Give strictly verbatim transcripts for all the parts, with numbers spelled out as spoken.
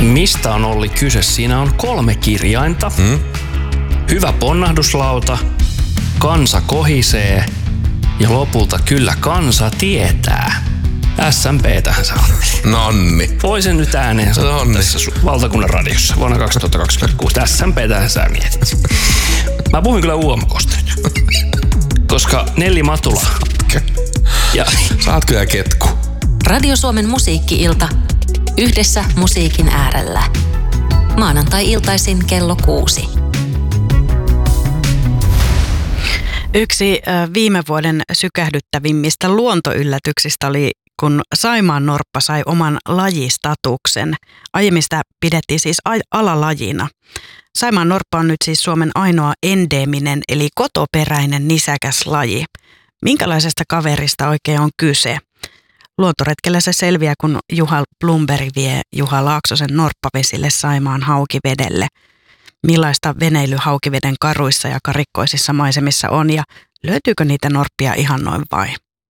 Mistä on Olli kyse? Siinä on kolme kirjainta. Hmm? Hyvä ponnahduslauta, kansa kohisee ja lopulta kyllä kansa tietää. S M P:tähän sä olet. Nonni. Voisin nyt ääneen sanoa Nonni. Tässä valtakunnan radiossa vuonna kaksituhattakaksikymmentäkuusi. S M P:tähän sä mietit. Mä puhuin kyllä U M K:sta nyt. Koska Nelli Matula. Ja sä oot kyllä ketku. Radio Suomen musiikki-ilta. Yhdessä musiikin äärellä. Maanantai-iltaisin kello kuusi. Yksi viime vuoden sykähdyttävimmistä luontoyllätyksistä oli, kun saimaannorppa sai oman lajistatuksen. Aiemmin sitä pidettiin siis alalajina. Saimaannorppa on nyt siis Suomen ainoa endeeminen eli kotoperäinen nisäkäs laji. Minkälaisesta kaverista oikein on kyse? Luontoretkellä se selviää, kun Juha Blomberg vie Juha Laaksosen norppavesille Saimaan haukivedelle. Millaista veneily haukiveden karuissa ja karikkoisissa maisemissa on ja löytyykö niitä norppia ihan noin vai?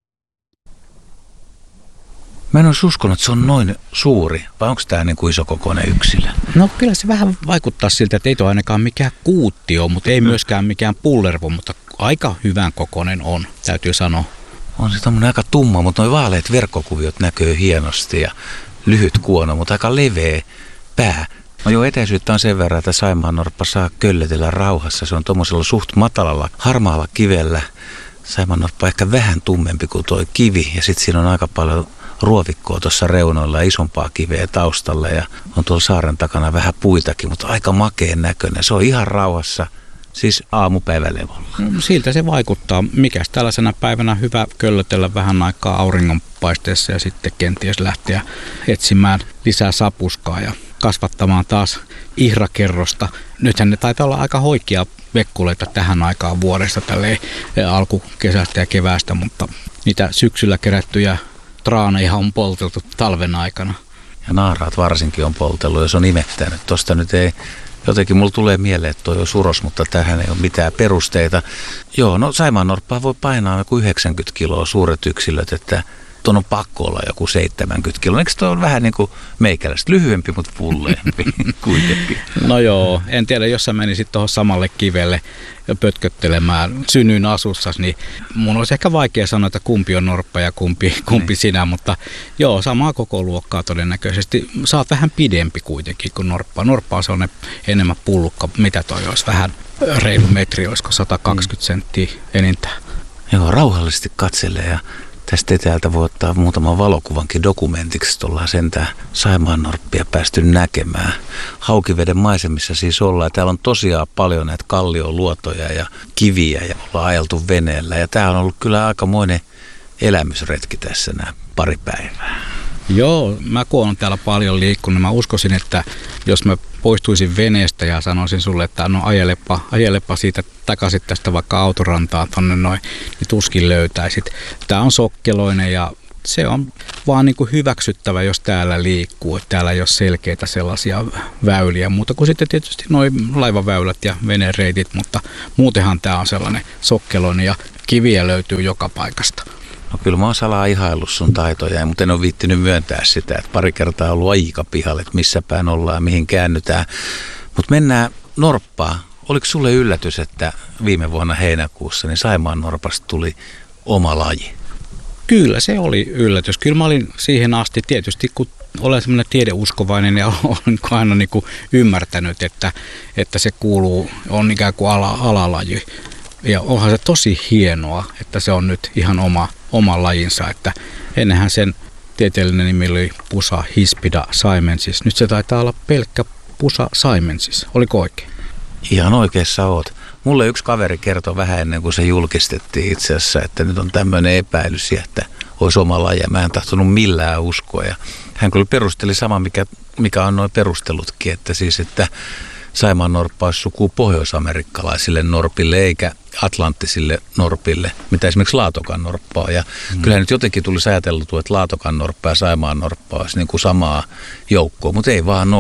Mä en olisi uskonut, että se on noin suuri, vai onko tämä niin kuin isokokoinen yksilö? No kyllä se vähän vaikuttaa siltä, että ei ole ainakaan mikään kuuttio, mutta ei myöskään mikään pullervo, mutta aika hyvän kokoinen on, täytyy sanoa. On se tommoinen aika tumma, mutta nuo vaaleat verkkokuviot näkyy hienosti ja lyhyt kuono, mutta aika leveä pää. No joo, etäisyyttä on sen verran, että saimaannorppa saa köllötellä rauhassa. Se on tuommoisella suht matalalla, harmaalla kivellä. Saimaannorppa on ehkä vähän tummempi kuin tuo kivi ja sitten siinä on aika paljon ruovikkoa tuossa reunoilla ja isompaa kiveä taustalle ja on tuolla saaren takana vähän puitakin, mutta aika makeen näköinen. Se on ihan rauhassa, siis aamupäivälevolla. No, siltä se vaikuttaa. Mikäs tällaisena päivänä hyvä köllötellä vähän aikaa auringonpaisteessa ja sitten kenties lähteä etsimään lisää sapuskaa ja kasvattamaan taas ihrakerrosta. Nythän ne taitaa olla aika hoikia vekkuleita tähän aikaan vuodesta, tälleen alkukesästä ja keväästä, mutta niitä syksyllä kerättyjä traaneja on polteltu talven aikana. Ja naaraat varsinkin on poltellut ja se on imettänyt. Tuosta nyt ei, jotenkin mulla tulee mieleen, että toi on suros, mutta tähän ei ole mitään perusteita. Joo, no saimaannorppaa voi painaa joku yhdeksänkymmentä kiloa suuret yksilöt, että tuon on pakko olla joku seitsemänkymmentä kiloa. Eikö tuo ole vähän niin kuin meikäläistä? Lyhyempi, mutta fulleempi kuitenkin. No joo, en tiedä, jos sä menisit tuohon samalle kivelle pötköttelemään synyin asussas, niin mun olisi ehkä vaikea sanoa, että kumpi on norppa ja kumpi, kumpi sinä, mutta joo, samaa koko luokkaa todennäköisesti. Sä oot vähän pidempi kuitenkin kuin norppa. Norppa on sellainen enemmän pullukka, mitä toi olisi, vähän reilu metri, olisiko sata kaksikymmentä senttiä enintään. Joo, rauhallisesti katselee ja tästä etäältä voi ottaa muutaman valokuvankin dokumentiksi, että ollaan sentään saimaannorppia päästy näkemään. Haukiveden maisemissa siis ollaan. Ja täällä on tosiaan paljon näitä kallioluotoja ja kiviä ja ollaan ajeltu veneellä. Ja tää on ollut kyllä aikamoinen elämysretki tässä nämä pari päivää. Joo, mä kun olen täällä paljon liikkunut, niin mä uskoisin, että jos mä poistuisin veneestä ja sanoisin sulle, että no ajelepa, ajelepa siitä takaisin tästä vaikka autorantaan tonne noin, niin tuskin löytäisit. Tää on sokkeloinen ja se on vaan niin kuin hyväksyttävä, jos täällä liikkuu. Täällä ei ole selkeitä sellaisia väyliä, mutta kuin sitten tietysti noin laivaväylät ja venereitit, mutta muutenhan tää on sellainen sokkeloinen ja kiviä löytyy joka paikasta. No kyllä mä oon salaa ihaillut sun taitoja, mutta en ole viittinyt myöntää sitä, että pari kertaa on ollut aika pihalle, että missä päin ollaan ja mihin käännytään. Mutta mennään norppaan. Oliko sulle yllätys, että viime vuonna heinäkuussa niin saimaannorpasta tuli oma laji? Kyllä se oli yllätys. Kyllä mä olin siihen asti tietysti, kun olen semmoinen tiedeuskovainen ja olen aina niin kuin ymmärtänyt, että, että se kuuluu, on ikään kuin ala, alalaji. Ja onhan se tosi hienoa, että se on nyt ihan oma, oma lajinsa, että ennenhän sen tieteellinen nimi oli Pusa hispida saimensis. Nyt se taitaa olla pelkkä Pusa saimensis. Oliko oikein? Ihan oikeassa oot. Mulle yksi kaveri kertoi vähän ennen kuin se julkistettiin itse asiassa, että nyt on tämmöinen epäilys, että olisi oma laji. Mä en tahtonut millään uskoa. Ja hän kyllä perusteli sama, mikä, mikä on noin perustelutkin, että siis, että saimaannorppa olisi sukua pohjoisamerikkalaisille norpille eikä atlanttisille norpille, mitä esimerkiksi laatokan norppaa. Ja mm. kyllähän nyt jotenkin tulisi ajateltua, että laatokan norppa ja saimaannorppa olisi niin kuin samaa joukkoa, mutta ei vaan ole.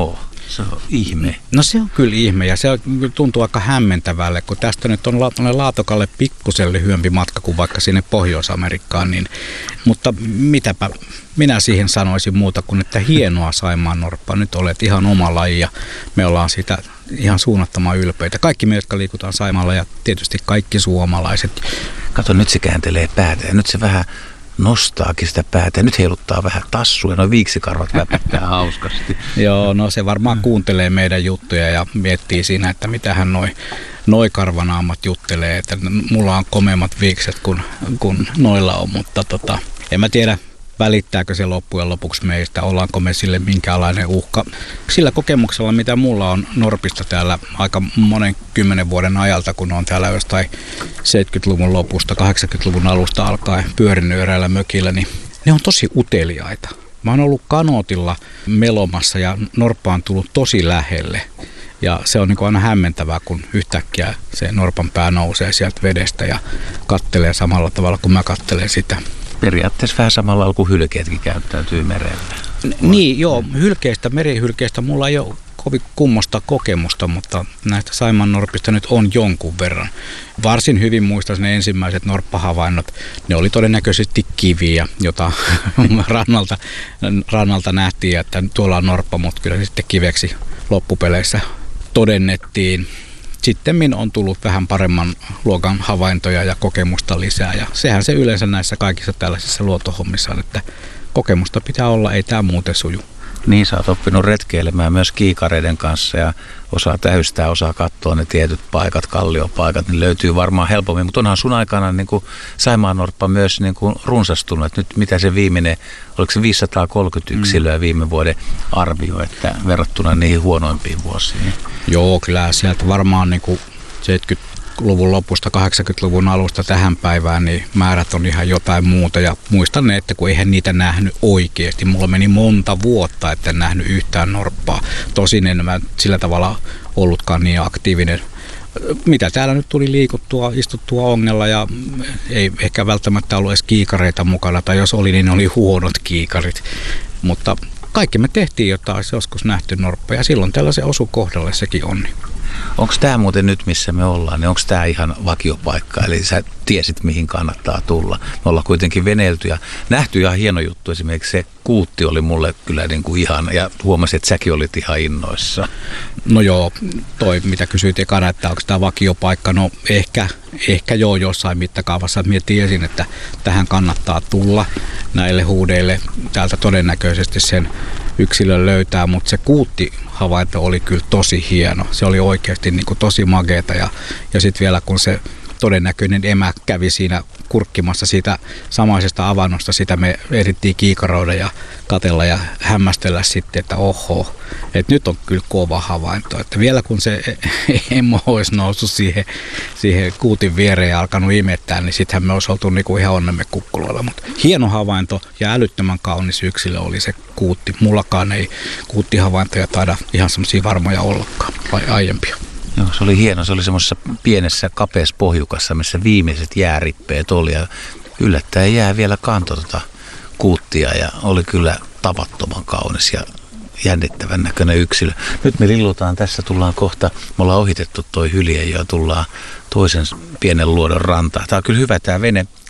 Se on ihme. No se on kyllä ihme ja se tuntuu aika hämmentävälle, kun tästä nyt on la- Laatokalle pikkusen lyhyempi matka kuin vaikka sinne Pohjois-Amerikkaan. Niin, mutta mitäpä minä siihen sanoisin muuta kuin, että hienoa Saimaannorppaa. Nyt olet ihan oma laji ja me ollaan siitä ihan suunnattoman ylpeitä. Kaikki me, jotka liikutaan Saimaalla ja tietysti kaikki suomalaiset. Kato, nyt se kääntelee päätä ja nyt se vähän nostaakin sitä päätä ja nyt heiluttaa vähän tassuja. Nuo viiksikarvat väpättää hauskasti. Joo, no se varmaan kuuntelee meidän juttuja ja miettii siinä, että mitähän noi, noi karvanaamat juttelee. Että mulla on komeimmat viikset kuin, kuin noilla on, mutta tota, en mä tiedä. Välittääkö se loppujen lopuksi meistä, ollaanko me sille minkälainen uhka. Sillä kokemuksella, mitä mulla on norpista täällä aika monen kymmenen vuoden ajalta, kun on täällä jostain seitsemänkymmentäluvun lopusta, kahdeksankymmentäluvun alusta alkaen pyörinyt eräällä mökillä, niin ne on tosi uteliaita. Mä oon ollut kanootilla melomassa ja norppa on tullut tosi lähelle. Ja se on niin kuin aina hämmentävää, kun yhtäkkiä se norpan pää nousee sieltä vedestä ja kattelee samalla tavalla kuin mä kattelen sitä. Periaatteessa vähän samalla lailla kuin hylkeetkin käyttäytyy merellä. Niin, joo. Hylkeistä, merihylkeistä mulla ei ole kovin kummosta kokemusta, mutta näistä Saimaannorpista nyt on jonkun verran. Varsin hyvin muistan ne ensimmäiset norppahavainnot. Ne oli todennäköisesti kiviä, jota rannalta, rannalta nähtiin, että tuolla on norppa, mutta kyllä sitten kiveksi loppupeleissä todennettiin. Sittemmin on tullut vähän paremman luokan havaintoja ja kokemusta lisää ja sehän se yleensä näissä kaikissa tällaisissa luontohommissa on, että kokemusta pitää olla, ei tämä muuten suju. Niin, sä oot oppinut retkeilemään myös kiikareiden kanssa ja osaa täystää, osaa katsoa ne tietyt paikat, kalliopaikat, niin löytyy varmaan helpommin. Mutta onhan sun aikana niin kuin Saimaannorppa myös niin kuin runsastunut. Et nyt mitä se viimeinen, oliko se viisisataakolmekymmentä yksilöä viime vuoden arvio, että verrattuna niihin huonoimpiin vuosiin? Joo, kyllä sieltä varmaan niin kuin seitsemänkymmentäluvun lopusta, kahdeksankymmentäluvun alusta tähän päivään, niin määrät on ihan jotain muuta. Ja muistan ne, että kun eihän niitä nähnyt oikeasti. Mulla meni monta vuotta, että en nähnyt yhtään norppaa. Tosin en mä sillä tavalla ollutkaan niin aktiivinen. Mitä täällä nyt tuli liikuttua, istuttua ongella ja ei ehkä välttämättä ollut edes kiikareita mukana. Tai jos oli, niin oli huonot kiikarit. Mutta kaikki me tehtiin jotain, olisi joskus nähty norppa ja silloin tällaisen osu kohdalle sekin onni. Onko tämä muuten nyt, missä me ollaan, niin onko tämä ihan vakiopaikka? Eli sä tiesit, mihin kannattaa tulla. Me ollaan kuitenkin veneilty ja nähty ihan hieno juttu. Esimerkiksi se kuutti oli mulle kyllä niin kuin ihan, ja huomasin, että säkin olit ihan innoissa. No joo, toi mitä kysyit ekana, että onko tämä vakiopaikka, no ehkä, ehkä joo jossain mittakaavassa. Mä tiesin, että tähän kannattaa tulla näille huudeille. Täältä todennäköisesti sen yksilön löytää, mutta se kuuttihavainto oli kyllä tosi hieno. Se oli oikeasti niin kuin tosi mageeta ja, ja sitten vielä kun se todennäköinen emä kävi siinä kurkkimassa siitä samaisesta avannosta, sitä me ehdittiin kiikaroida ja katella ja hämmästellä sitten, että oho, että nyt on kyllä kova havainto. Että vielä kun se emo olisi noussut siihen, siihen kuutin viereen ja alkanut imettää, niin sittenhän me olisi oltu niinku ihan onnemme kukkuloilla. Mutta hieno havainto ja älyttömän kaunis yksilö oli se kuutti. Mullakaan ei kuuttihavaintoja taida ihan semmoisia varmoja ollakaan, vai aiempia. Joo, se oli hieno. Se oli semmoisessa pienessä kapeassa pohjukassa, missä viimeiset jäärippeet oli. Ja yllättäen jää vielä kanto tuota kuuttia ja oli kyllä tavattoman kaunis ja jännittävän näköinen yksilö. Nyt me lillutaan tässä, tullaan kohta, me ollaan ohitettu toi hylje ja tullaan toisen pienen luodon rantaan. Tämä on kyllä hyvä tämä vene.